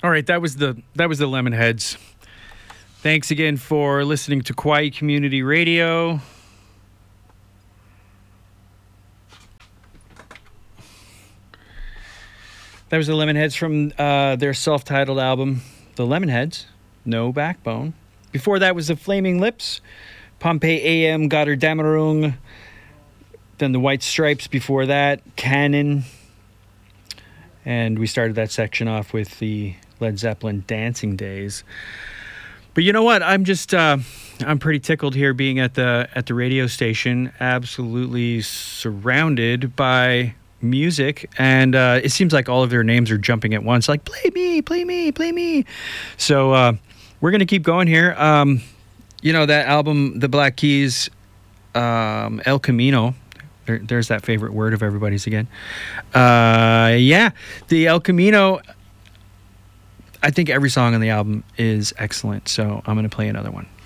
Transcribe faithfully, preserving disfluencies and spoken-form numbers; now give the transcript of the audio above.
All right, that was the that was the Lemonheads. Thanks again for listening to Kauai Community Radio. That was the Lemonheads from uh, their self-titled album, The Lemonheads, No Backbone. Before that was the Flaming Lips, Pompeii A M, Götterdämmerung. Then the White Stripes before that, Cannon. And we started that section off with the Led Zeppelin Dancing Days. But you know what? I'm just, uh, I'm pretty tickled here being at the at the radio station, absolutely surrounded by music, and uh, it seems like all of their names are jumping at once, like play me, play me, play me. So uh, we're gonna keep going here. Um, you know that album, The Black Keys, um, El Camino. There, there's that favorite word of everybody's again. Uh, yeah, the El Camino. I think every song on the album is excellent, so I'm gonna play another one.